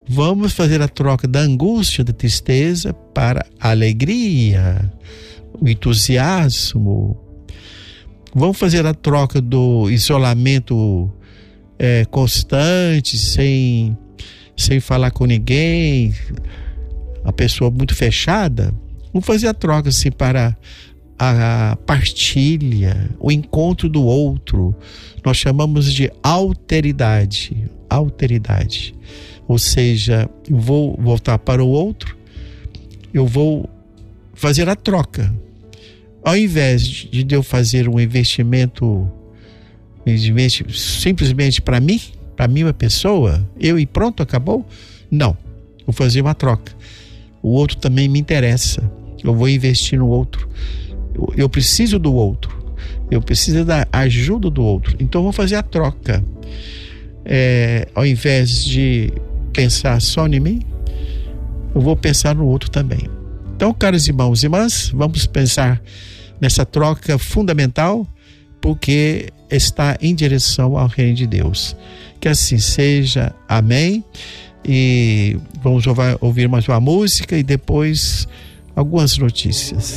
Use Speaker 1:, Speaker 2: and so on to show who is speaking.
Speaker 1: Vamos fazer a troca da angústia, da tristeza para a alegria, o entusiasmo. Vamos fazer a troca do isolamento constante, sem falar com ninguém, a pessoa muito fechada. Vamos fazer a troca assim para a partilha, o encontro do outro. Nós chamamos de alteridade. Ou seja, eu vou voltar para o outro, eu vou fazer a troca. Ao invés de eu fazer um investimento simplesmente para mim, uma pessoa, eu e pronto, acabou. Não, vou fazer uma troca. O outro também me interessa. Eu vou investir no outro. Eu preciso do outro. Eu preciso da ajuda do outro. Então eu vou fazer a troca. Ao invés de pensar só em mim, eu vou pensar no outro também. Então, caros irmãos e irmãs, vamos pensar nessa troca fundamental, porque está em direção ao reino de Deus. Que assim seja. Amém. E vamos ouvir mais uma música e depois algumas notícias.